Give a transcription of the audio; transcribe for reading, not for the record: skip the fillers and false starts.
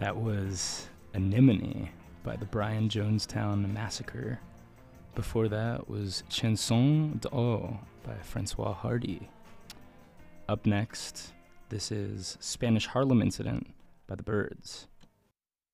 That was Anemone by the Brian Jonestown Massacre. Before that was Chanson d'Eau by Francois Hardy. Up next, this is Spanish Harlem Incident by the Byrds.